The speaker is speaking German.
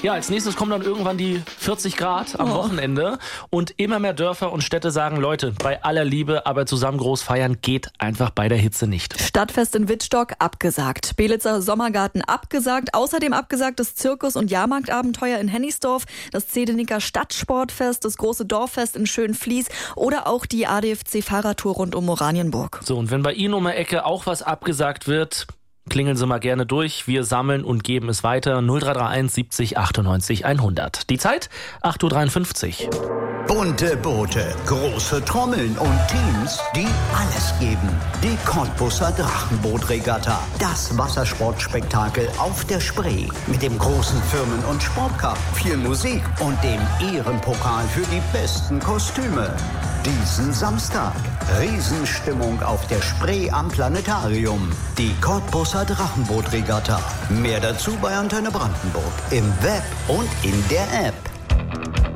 Ja, als nächstes kommen dann irgendwann die 40 Grad am Wochenende. Und immer mehr Dörfer und Städte sagen, Leute, bei aller Liebe, aber zusammen groß feiern geht einfach bei der Hitze nicht. Stadtfest in Wittstock abgesagt. Belitzer Sommergarten abgesagt. Außerdem abgesagt das Zirkus- und Jahrmarktabenteuer in Hennigsdorf, das Zedenicker Stadtsportfest, das große Dorffest in Schönfließ oder auch die ADFC-Fahrradtour rund um Oranienburg. So, und wenn bei Ihnen um die Ecke auch was abgesagt wird, klingeln Sie mal gerne durch. Wir sammeln und geben es weiter. 0331 70 98 100. Die Zeit? 8.53 Uhr. Bunte Boote, große Trommeln und Teams, die alles geben. Die Cottbuser Drachenbootregatta. Das Wassersportspektakel auf der Spree. Mit dem großen Firmen- und Sportcup, viel Musik und dem Ehrenpokal für die besten Kostüme. Diesen Samstag. Riesenstimmung auf der Spree am Planetarium. Die Cottbuser Drachenbootregatta. Mehr dazu bei Antenne Brandenburg. Im Web und in der App.